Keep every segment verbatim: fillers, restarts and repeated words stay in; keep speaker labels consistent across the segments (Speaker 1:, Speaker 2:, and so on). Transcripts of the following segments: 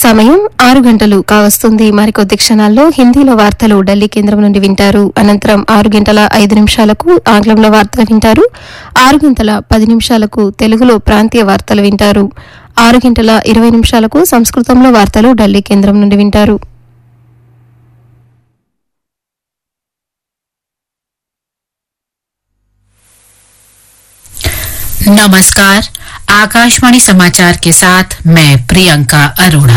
Speaker 1: సమయం ఆరు గంటలు కావస్తుంది. మరికొద్ది క్షణాల్లో హిందీలో వార్తలు ఢిల్లీ కేంద్రం నుండి వింటారు. అనంతరం ఆరు గంటల ఐదు నిమిషాలకు ఆంగ్లంలో వార్తలు వింటారు. ఆరు గంటల పది నిమిషాలకు తెలుగులో ప్రాంతీయ వార్తలు వింటారు. ఆరు గంటల ఇరవై నిమిషాలకు సంస్కృతంలో వార్తలు ఢిల్లీ కేంద్రం నుండి వింటారు.
Speaker 2: नमस्कार, आकाशवाणी समाचार के साथ मैं प्रियंका अरोड़ा।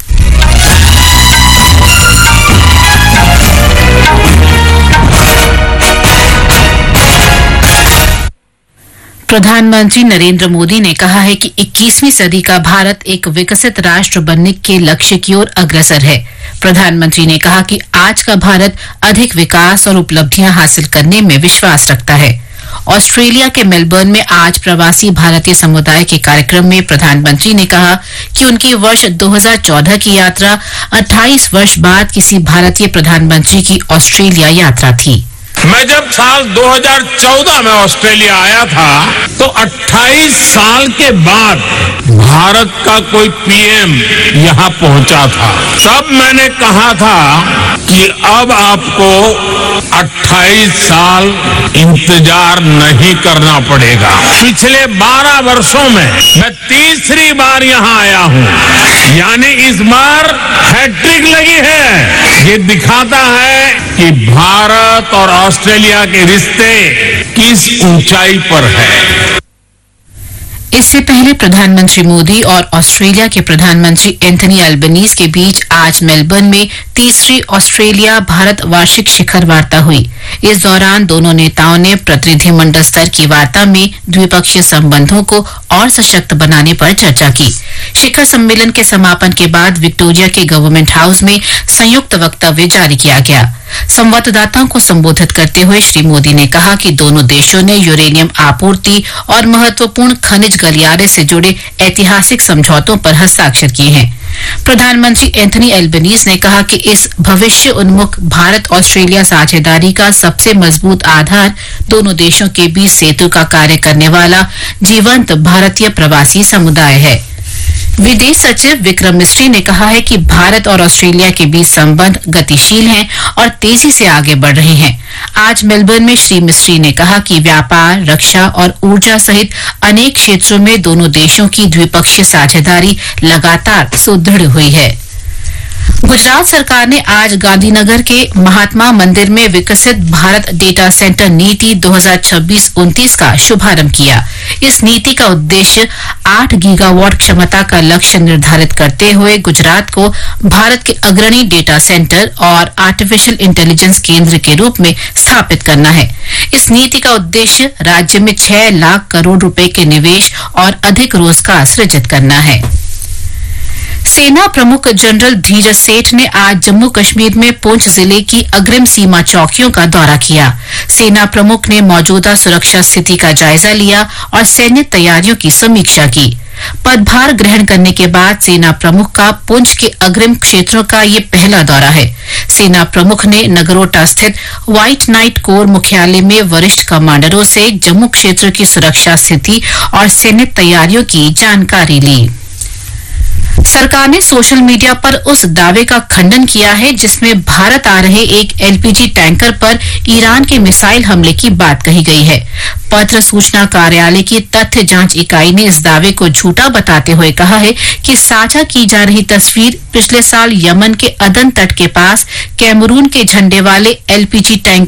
Speaker 2: प्रधानमंत्री नरेंद्र मोदी ने कहा है कि इक्कीसवीं सदी का भारत एक विकसित राष्ट्र बनने के लक्ष्य की ओर अग्रसर है। प्रधानमंत्री ने कहा कि आज का भारत अधिक विकास और उपलब्धियां हासिल करने में विश्वास रखता है। ऑस्ट्रेलिया के मेलबर्न में आज प्रवासी भारतीय समुदाय के कार्यक्रम में प्रधानमंत्री ने कहा कि उनकी वर्ष दो हज़ार चौदह की यात्रा अट्ठाईस वर्ष बाद किसी भारतीय प्रधानमंत्री की ऑस्ट्रेलिया यात्रा थी।
Speaker 3: मैं जब साल दो हज़ार चौदह में ऑस्ट्रेलिया आया था तो अट्ठाईस साल के बाद भारत का कोई पीएम यहाँ पहुंचा था। तब मैंने कहा था कि अब आपको अट्ठाईस साल इंतजार नहीं करना पड़ेगा। पिछले बारह वर्षों में मैं तीसरी बार यहाँ आया हूँ, यानी इस बार हैट्रिक लगी है। ये दिखाता है कि भारत और ऑस्ट्रेलिया के रिश्ते किस ऊंचाई पर है।
Speaker 2: इससे पहले प्रधानमंत्री मोदी और ऑस्ट्रेलिया के प्रधानमंत्री एंथनी अल्बनीज के बीच आज मेलबर्न में तीसरी ऑस्ट्रेलिया भारत वार्षिक शिखर वार्ता हुई। इस दौरान दोनों नेताओं ने प्रतिनिधिमंडल स्तर की वार्ता में द्विपक्षीय संबंधों को और सशक्त बनाने पर चर्चा की। शिखर सम्मेलन के समापन के बाद विक्टोरिया के गवर्नमेंट हाउस में संयुक्त वक्तव्य जारी किया गया। संवाददाताओं को संबोधित करते हुए श्री मोदी ने कहा कि दोनों देशों ने यूरेनियम आपूर्ति और महत्वपूर्ण खनिज गलियारे से जुड़े ऐतिहासिक समझौतों पर हस्ताक्षर किए हैं। प्रधानमंत्री एंथनी एल्बनीज ने कहा कि इस भविष्य उन्मुख भारत ऑस्ट्रेलिया साझेदारी का सबसे मजबूत आधार दोनों देशों के बीच सेतु का कार्य करने वाला जीवंत भारतीय प्रवासी समुदाय है। विदेश सचिव विक्रम मिस्री ने कहा है कि भारत और ऑस्ट्रेलिया के बीच संबंध गतिशील हैं और तेजी से आगे बढ़ रहे हैं। आज मेलबर्न में श्री मिस्री ने कहा कि व्यापार, रक्षा और ऊर्जा सहित अनेक क्षेत्रों में दोनों देशों की द्विपक्षीय साझेदारी लगातार सुदृढ़ हुई है। गुजरात सरकार ने आज गांधीनगर के महात्मा मंदिर में विकसित भारत डेटा सेंटर नीति दो हज़ार छब्बीस उनतीस का शुभारंभ किया। इस नीति का उद्देश्य आठ गीगावाट क्षमता का लक्ष्य निर्धारित करते हुए गुजरात को भारत के अग्रणी डेटा सेंटर और आर्टिफिशियल इंटेलिजेंस केंद्र के रूप में स्थापित करना है। इस नीति का उद्देश्य राज्य में छह लाख करोड़ रुपए के निवेश और अधिक रोजगार सृजित करना है। सेना प्रमुख जनरल धीरज सेठ ने आज जम्मू कश्मीर में पुंछ जिले की अग्रिम सीमा चौकियों का दौरा किया। सेना प्रमुख ने मौजूदा सुरक्षा स्थिति का जायजा लिया और सैन्य तैयारियों की समीक्षा की। पदभार ग्रहण करने के बाद सेना प्रमुख का पुंछ के अग्रिम क्षेत्रों का ये पहला दौरा है। सेना प्रमुख ने नगरोटा स्थित व्हाइट नाइट कोर मुख्यालय में वरिष्ठ कमांडरों से जम्मू क्षेत्र की सुरक्षा स्थिति और सैन्य तैयारियों की जानकारी ली। सरकार ने सोशल मीडिया पर उस दावे का खंडन किया है जिसमें भारत आ रहे एक एलपीजी टैंकर पर ईरान के मिसाइल हमले की बात कही गई है। पत्र सूचना कार्यालय की तथ्य जांच इकाई ने इस दावे को झूठा बताते हुए कहा है कि साझा की जा रही तस्वीर पिछले साल यमन के अदन तट के पास कैमरून के झंडे वाले एलपीजी टैंक